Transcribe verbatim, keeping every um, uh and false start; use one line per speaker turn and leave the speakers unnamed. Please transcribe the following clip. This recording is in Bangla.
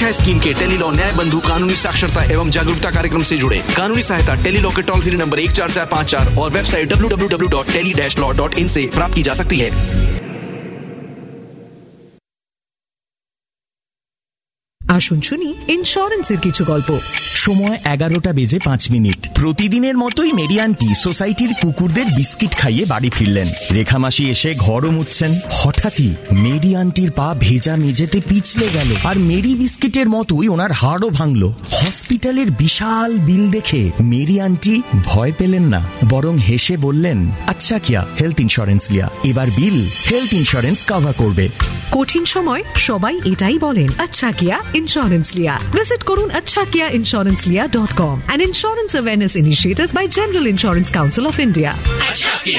छह स्कीम के टेली लॉ न्याय बंधु कानूनी साक्षरता एवं जागरूकता कार्यक्रम से जुड़े। कानूनी सहायता टेली लॉ के टोल फ्री नंबर एक चार चार पाँच चार और website W W W dot tele dash law dot in से प्राप्त की जा सकती है।
আসুন শুনি ইন্স্যুরেন্সের কিছু গল্প।
সময় এগারোটা বেজে পাঁচ মিনিট। প্রতিদিনের মতোই মেরি আন্টি সোসাইটির কুকুরদের বিস্কিট খাইয়ে বাড়ি ফিরলেন। রেখা মাসি এসে ঘরও মুছছেন। হঠাৎই মেরি আন্টির পা ভেজা মেঝেতে পিছলে গেল, আর মেরি বিস্কিটের মতোই ওনার হাড়ও ভাঙল। হসপিটালের বিশাল বিল দেখে মেরি আন্টি ভয় পেলেন না, বরং হেসে বললেন, আচ্ছা কিয়া হেলথ ইন্স্যুরেন্স লিয়া, এবার বিল হেলথ ইন্স্যুরেন্স কভার করবে।
কঠিন সময় সবাই এটাই বলেন, আচ্ছা কিয়া ইন্স্যুরেন্স লিয়া। ভিজিট করুন আচ্ছা কিয়া ইন্স্যুরেন্স লিয়া dot com, an insurance awareness initiative by General Insurance Council of India.
अच्छा किया